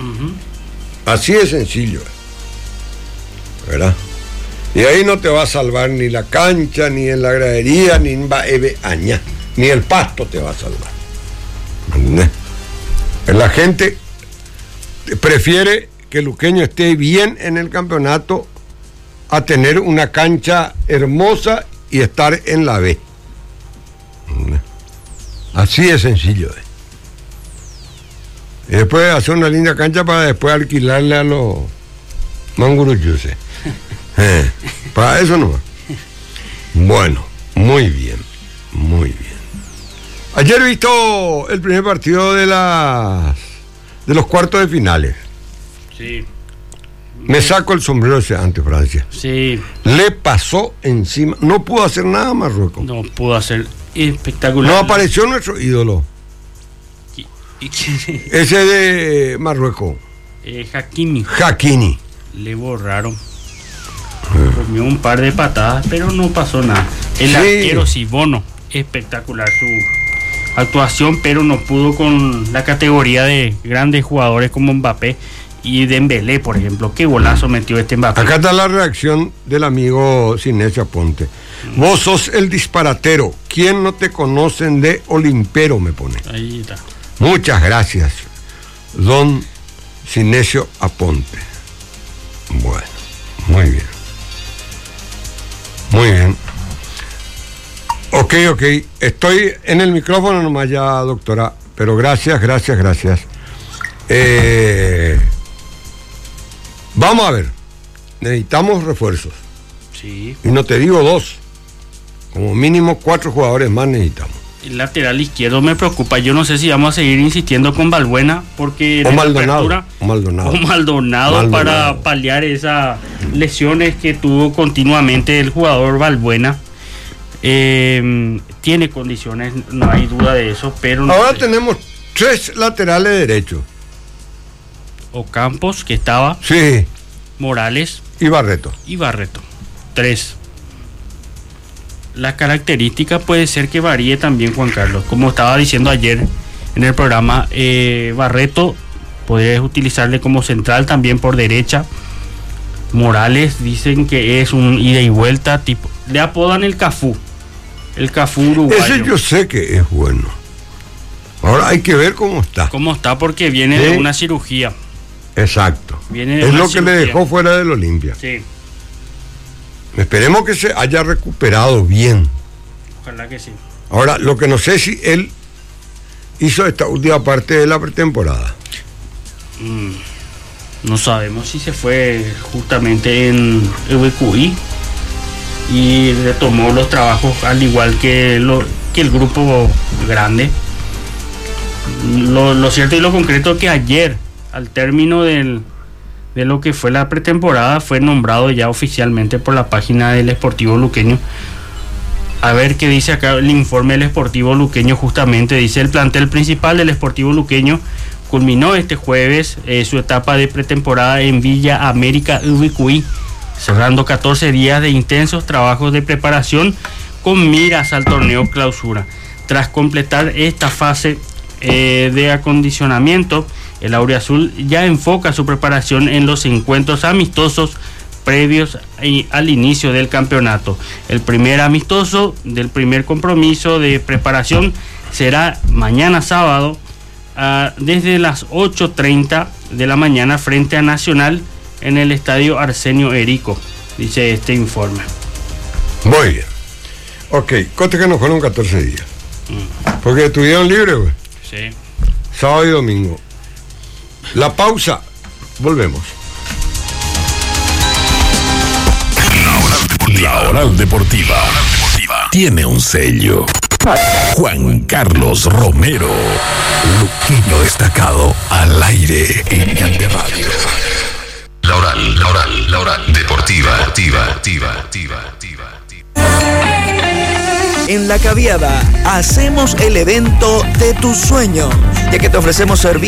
Así de sencillo, ¿verdad? Y ahí no te va a salvar ni la cancha, ni en la gradería, ni en Aña, ni el pasto te va a salvar. ¿Entendés? La gente prefiere que Luqueño esté bien en el campeonato a tener una cancha hermosa y estar en la B. Así de sencillo es. Y después hacer una linda cancha para después alquilarle a los manguruyuses. Para eso nomás. Bueno, muy bien, muy bien. Ayer he visto el primer partido de los cuartos de finales. Sí. Me saco el sombrero ante Francia. Sí. Le pasó encima. No pudo hacer nada Marruecos. No pudo hacer espectacular. No apareció nuestro ídolo. Ese de Marruecos. Hakimi. Le borraron. Comió un par de patadas, pero no pasó nada. El arquero Sibono, espectacular su actuación, pero no pudo con la categoría de grandes jugadores como Mbappé y Dembélé, por ejemplo. Qué golazo metió este Mbappé. Acá está la reacción del amigo Sinesio Aponte. Vos sos el disparatero. ¿Quién no te conocen de Olimpero? Me pone. Ahí está. Muchas gracias, don Sinesio Aponte. Bueno, muy bien. Muy bien. Ok. Estoy en el micrófono nomás ya, doctora. Pero gracias. Vamos a ver. Necesitamos refuerzos. Sí. Y no te digo 2. Como mínimo 4 jugadores más necesitamos. El lateral izquierdo me preocupa. Yo no sé si vamos a seguir insistiendo con Balbuena porque o Maldonado para paliar esas lesiones que tuvo continuamente el jugador Balbuena. Tiene condiciones, no hay duda de eso, pero ahora tenemos 3 laterales derechos. Ocampos, que estaba. Sí. Morales. Y Barreto. 3. La característica puede ser que varíe también, Juan Carlos. Como estaba diciendo ayer en el programa, Barreto podrías utilizarle como central también por derecha. Morales dicen que es un ida y vuelta tipo. Le apodan el Cafú uruguayo. Ese yo sé que es bueno. Ahora hay que ver cómo está. Porque viene de una cirugía. Exacto. Es lo que le dejó fuera del Olimpia. Sí. Esperemos que se haya recuperado bien. Ojalá que sí. Ahora, lo que no sé si él hizo esta última parte de la pretemporada. No sabemos si se fue justamente en EBQI y retomó los trabajos al igual que el grupo grande. Lo cierto y lo concreto es que ayer, al término de lo que fue la pretemporada, fue nombrado ya oficialmente por la página del Sportivo Luqueño. A ver qué dice acá el informe del Sportivo Luqueño. Justamente dice: el plantel principal del Sportivo Luqueño culminó este jueves su etapa de pretemporada en Villa América Ubicuí, cerrando 14 días de intensos trabajos de preparación con miras al torneo clausura. Tras completar esta fase de acondicionamiento, el auriazul ya enfoca su preparación en los encuentros amistosos previos al inicio del campeonato. El primer amistoso del primer compromiso de preparación será mañana sábado desde las 8:30 de la mañana frente a Nacional en el estadio Arsenio Erico, dice este informe. Muy bien. Ok, conte que nos fueron 14 días. Porque estuvieron libres, güey. Sí. Sábado y domingo. La pausa. Volvemos. La Oral Deportiva tiene un sello. Juan Carlos Romero, luqueño destacado al aire en Ante Radio. La Oral Deportiva. En La Caviada hacemos el evento de tus sueños, ya que te ofrecemos servicios